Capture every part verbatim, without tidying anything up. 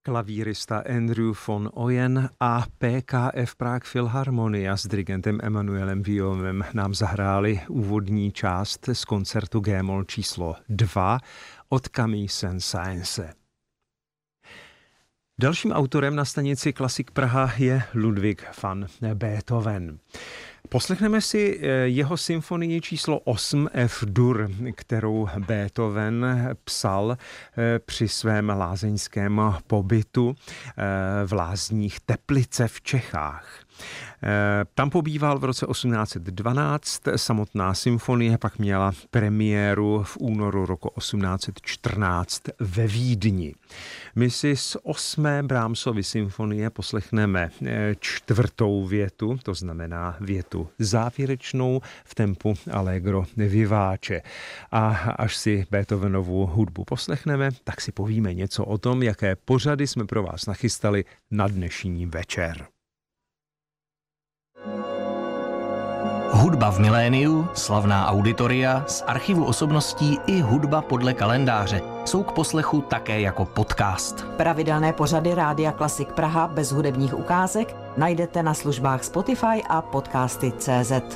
Klavírista Andrew von Oyen a P K F Prague Philharmonia s dirigentem Emanuelem Villaumeem nám zahráli úvodní část z koncertu G-moll číslo dva od Camille Saint-Saënse. Dalším autorem na stanici Klasik Praha je Ludwig van Beethoven. Poslechneme si jeho symfonii číslo osm F-dur, kterou Beethoven psal při svém lázeňském pobytu v lázních Teplice v Čechách. Tam pobýval v roce osmnáct set dvanáct, samotná symfonie pak měla premiéru v únoru roku osmnáct set čtrnáct ve Vídni. My si z osmé Brahmsovy symfonie poslechneme čtvrtou větu, to znamená větu závěrečnou v tempu allegro vivace. A až si Beethovenovu hudbu poslechneme, tak si povíme něco o tom, jaké pořady jsme pro vás nachystali na dnešní večer. Hudba v miléniu, slavná auditoria, z archivu osobností i hudba podle kalendáře jsou k poslechu také jako podcast. Pravidelné pořady Rádia Klasik Praha bez hudebních ukázek najdete na službách Spotify a podcasty tečka cé zet.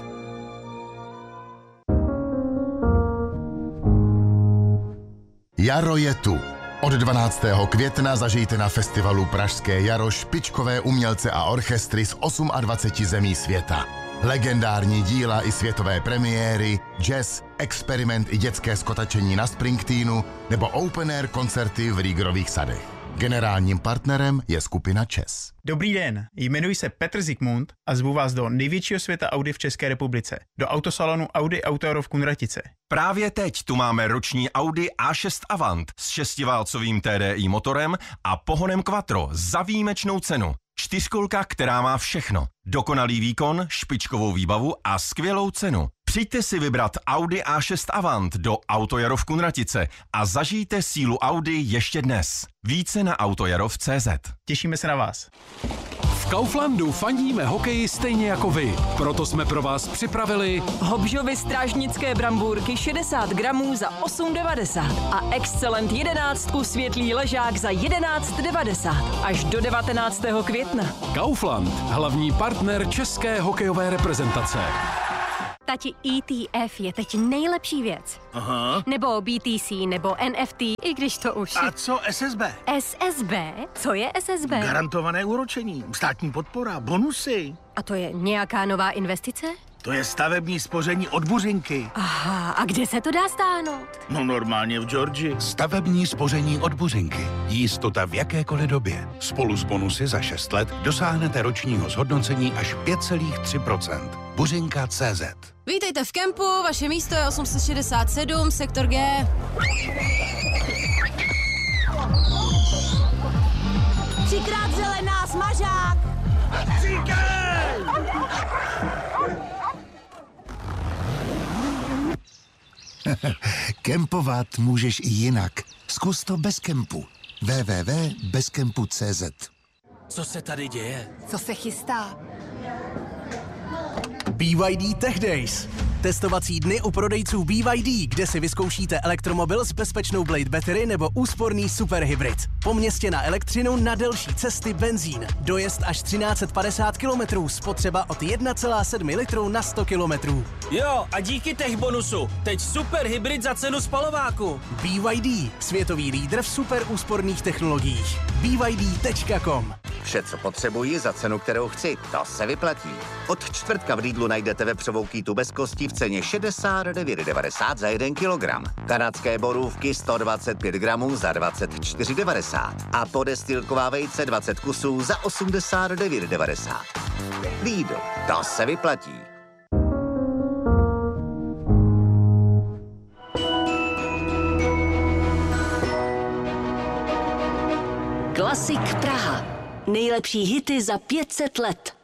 Jaro je tu. Od dvanáctého května zažijte na festivalu Pražské jaro špičkové umělce a orchestry z dvaceti osmi zemí světa. Legendární díla i světové premiéry, jazz, experiment i dětské skotačení na Springsteenu nebo open air koncerty v Riegerových sadech. Generálním partnerem je skupina ČES. Dobrý den, jmenuji se Petr Zikmund a zvu vás do největšího světa Audi v České republice, do autosalonu Audi Auto Jaro v Kunratice. Právě teď tu máme roční Audi A šest Avant s šestiválcovým T D I motorem a pohonem Quattro za výjimečnou cenu. Čtyřkolka, která má všechno. Dokonalý výkon, špičkovou výbavu a skvělou cenu. Přijďte si vybrat Audi A šest Avant do Auto Jaro v Kunratice a zažijte sílu Audi ještě dnes. Více na autojaro tečka cé zet. Těšíme se na vás. V Kauflandu fandíme hokeji stejně jako vy. Proto jsme pro vás připravili Hobžovy strážnické brambůrky šedesát gramů za osm devadesát a Excellent jedenáctku světlý ležák za jedenáct devadesát až do devatenáctého května. Kaufland, hlavní partner české hokejové reprezentace. Tati, E T F je teď nejlepší věc. Aha. Nebo B T C, nebo N F T, i když to už... A co S S B? S S B? Co je S S B? Garantované úročení, státní podpora, bonusy. A to je nějaká nová investice? To je stavební spoření od Buřinky. Aha, a kde se to dá stáhnout? No normálně v Georgii. Stavební spoření od Buřinky. Jistota v jakékoliv době. Spolu s bonusy za šest let dosáhnete ročního zhodnocení až pět celá tři procenta. Buřinka tečka cé zet. Vítejte v kempu, vaše místo je osm set šedesát sedm, sektor G. Třikrát zelená, smažák! Říkej! Kempovat můžeš i jinak. Zkus to bez kempu. w w w tečka bez kempu tečka cé zet. Co se tady děje? Co se chystá? B Y D Tech Days. Testovací dny u prodejců B Y D, kde si vyzkoušíte elektromobil s bezpečnou Blade Battery nebo úsporný superhybrid. Po městě na elektřinu, na delší cesty benzín. Dojezd až třináct set padesát kilometrů, spotřeba od jedna celá sedm litru na sto kilometrů. Jo, a díky tech bonusu, teď superhybrid za cenu spalováku. B Y D, světový lídr v super úsporných technologiích. B Y D tečka com. Vše, co potřebuji za cenu, kterou chci, to se vyplatí. Od čtvrtka v Lidlu najdete vepřovou kýtu bez kostí v ceně šedesát devět devadesát za jeden kilogram. Kanadské borůvky sto dvacet pět gramů za dvacet čtyři devadesát a podestýlková vejce dvacet kusů za osmdesát devět devadesát. Lidl, to se vyplatí. Klasik Praha. Nejlepší hity za pět set let.